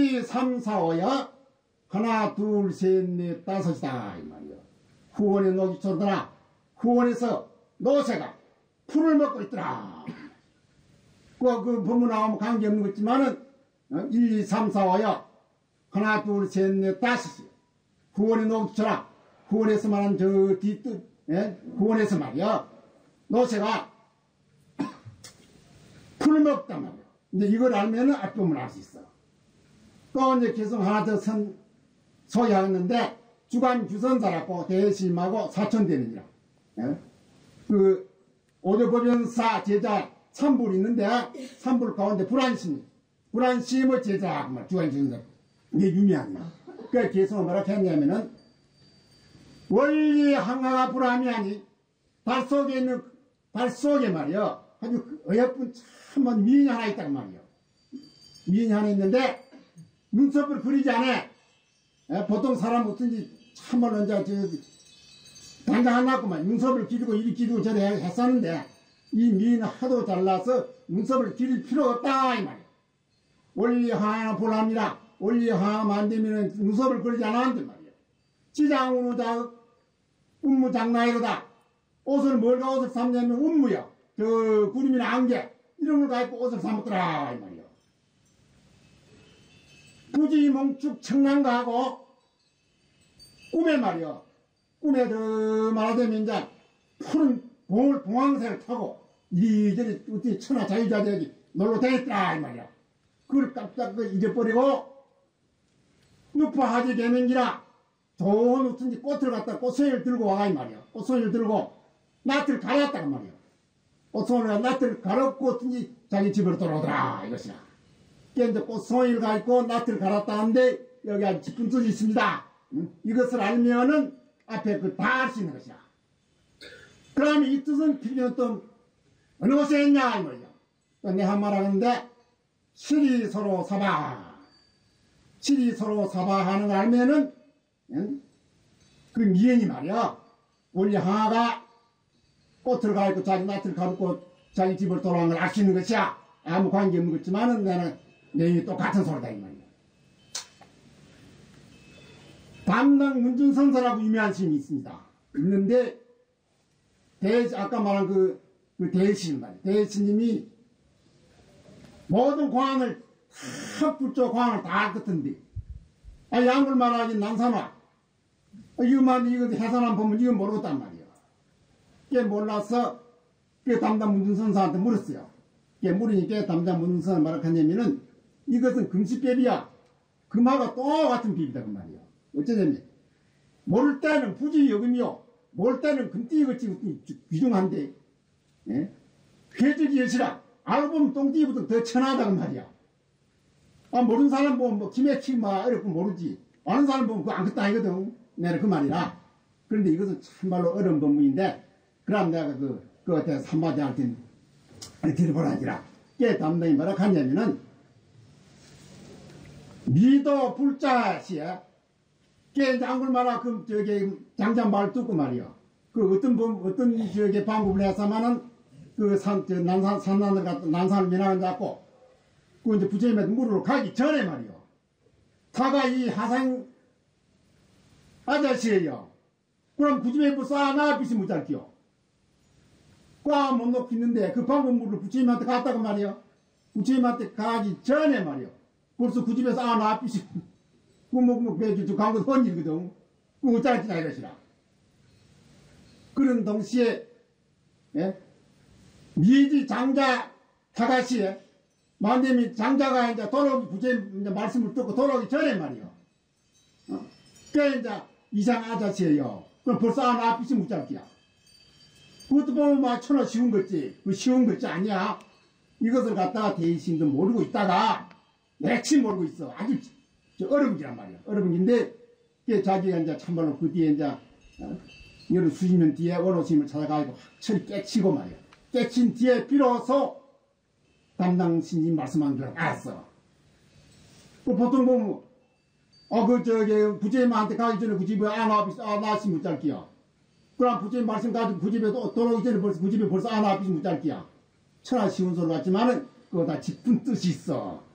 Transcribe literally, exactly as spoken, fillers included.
일, 이, 삼, 사, 오야 하나, 둘, 셋, 넷, 다섯이다 이 말이야. 후원의 녹이 쳤더라. 후원에서 노새가 풀을 먹고 있더라. 그, 그 법문 나오면 관계없는 거지만은 일, 이, 삼, 사, 오야 하나, 둘, 셋, 넷, 다섯이 후원의 녹이 쳐라. 후원에서 말한 저 뒤뜻, 예? 후원에서 말이야. 노새가 풀을 먹단 말이야. 이제 이걸 알면은 앞부분 알 수 있어. 또 이제 계속 하나 더 선, 소개하는데, 주간 주선사라고 대심하고 사천되느니라. 예? 그, 오조법연사 제자 삼불 있는데, 삼불 가운데 불안심, 불안심의 제자, 말, 주간 주선사. 이게 유명한 거. 그 계속 뭐라 했냐면은, 원리 항하가 불함이 아니, 달 속에 있는, 달 속에 말이야. 아주 어여쁜 참 미인이 하나 있단 말이야. 미인이 하나 있는데, 눈썹을 그리지 않아. 에? 보통 사람 어떤지 참말로 이제 저 당장 안 났구만. 눈썹을 기르고 이리 기르고 저리 했었는데 이 미인은 하도 잘나서 눈썹을 기를 필요가 없다 이 말이야. 원리 하나 볼랍니다. 원리 하나 안 되면 눈썹을 그리지 않았는데 말이야. 지장으로 자 운무장나이로다. 옷을 뭘가 옷을 샀냐면 운무야. 저 구름이나 안개 이런 걸 가지고 옷을 사먹더라 이 말이야. 부지몽축 청량가하고 꿈에 말이야. 꿈에 더 말하자면 이제 푸른 봉을 봉황새를 타고 이리저리 어떻게 천하 자유자재기 놀러 다녔더라 이 말이야. 그걸 깜짝 잊어버리고 누파하지 개명기라 좋은 어쩐지 꽃을 갖다 꽃송이를 들고 와가 이 말이야. 꽃송이를 들고 낫을 갈았다 그 말이야. 꽃송이를 낫을 갈았고 어쩐지 자기 집으로 돌아오더라 이것이라. 이제 꽃송이를 갈고 낫을 갈았다는데 여기 아주 깊은 뜻이 있습니다. 응? 이것을 알면은 앞에 그 다 알 수 있는 것이야. 그러면 이 뜻은 필요는 또 어느 곳에 있냐 이 말이야. 또 내 한 말 하는데 실이 서로 사바 실이 서로 사바 하는 걸 알면은 응? 그 미연이 말이야. 원래 하나가 꽃을 갈고 자기 낫을 갈고 자기 집을 돌아온 걸 알 수 있는 것이야. 아무 관계 없는 것지만은 나는 내용이 똑같은 소리다 이 말이야. 담당 문준선사라고 유명한 스님이 있습니다. 있는데 대 아까 말한 그, 그 대신 말이야. 대신님이 모든 공안을 다 불조 공안을 다 알 것인데 아 양불 말하기 난사나 이거만 이거 해산한 보면 이거 모르겠단 말이야. 이게 몰라서 그 담당 문준선사한테 물었어요. 이게 물으니까 담당 문준선사 뭐라고 하냐면은 이것은 금시법이야. 금하고 똑같은 법이다 그 말이야. 어쩌냐면 모를 때는 부지여금이요 모를 때는 금띠같이 귀중한데 예? 회적이 여시라 알고 보면 똥띠보다 더 천하다 그 말이야. 아 모르는 사람 보면 뭐 김해치 막 이렇게 모르지. 아는 사람 보면 그거 안 그따 아니거든. 내가 그 말이라. 그런데 이것은 참말로 어려운 법문인데 그럼 내가 그 그한테 삼바대한테 들어보라니라. 깨 담당이 뭐라고 하냐면은 미도 불자시에 깨 이제 안굴마라 그 저기 장장 말 듣고 말이야. 그 어떤 법 어떤 저기 방법을 해서만은 그 산 저 난산 산난을 갖다 난산을 미나간 잡고 그 이제 부처님한테 물으러 가기 전에 말이야. 타가 이 하상 아저씨예요. 그럼 그 집에 뭐 쌓아놔 빛이 못 잘게요. 꽉 못 놓고 있는데 그 방법물을 부처님한테 갔다고 말이야. 부처님한테 가기 전에 말이야. 벌써 그 집에서 아, 나 빛이 그뭐 뭐 배주 간거 헌일거든. 그 어쩌지나 이러시라. 그런 동시에 예? 미지 장자 타가시에 만dem이 장자가 이제 돌아오기 부처님 이제 말씀을 듣고 돌아오기 전에 말이야. 어? 그 이제 이상 아저씨예요. 그럼 벌써 아, 나 빛이 못 잡기야. 그것도 보면 막 천하 쉬운 거지. 그 쉬운 거지 아니야. 이것을 갖다가 대신도 모르고 있다가 내치 모르고 있어. 아주 어려운 기란 말이야. 어려운 긴데 그 자기가 이제 참말로 그 뒤에 이제 어? 여러 수십 년 뒤에 원호스님을 찾아가지고 확철이 깨치고 말이야. 깨친 뒤에 비로소 담당 신님 말씀한 줄 알았어. 그 보통 보면 어 그 저기 부처님한테 가기 전에 그 집에 아 나비스 아 나시 못 잘기야. 그럼 부처님 말씀 가지고 그 집에 돌아오기 전에 벌써 그 집에 벌써 아 나비스 못 잘기야. 천하 쉬운 소리 같지만은 그거 다 깊은 뜻이 있어.